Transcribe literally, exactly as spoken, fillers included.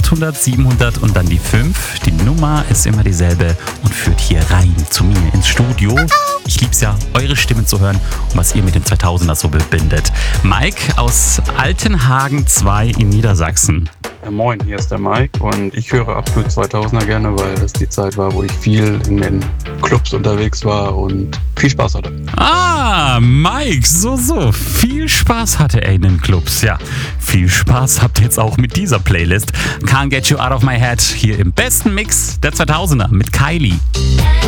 achthundert, siebenhundert und dann die fünf. Die Nummer ist immer dieselbe und führt hier rein zu mir ins Studio. Ich lieb's ja, eure Stimmen zu hören und was ihr mit den zweitausender so verbindet. Mike aus Altenhagen zwei in Niedersachsen. Ja, moin, hier ist der Mike und ich höre absolut zweitausender gerne, weil das die Zeit war, wo ich viel in den Clubs unterwegs war und viel Spaß hatte. Ah, Mike, so, so. Viel Spaß hatte er in den Clubs. Ja, viel Spaß habt ihr jetzt auch mit dieser Playlist. Can't Get You Out of My Head hier im besten Mix der zweitausender mit Kylie.